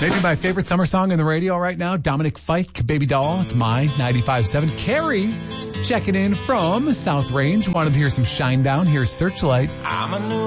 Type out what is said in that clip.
Maybe my favorite summer song on the radio right now, Dominic Fike, Baby Doll. It's my 95.7. Carrie checking in from South Range. Wanted to hear some Shinedown. Here's Searchlight. I'm a new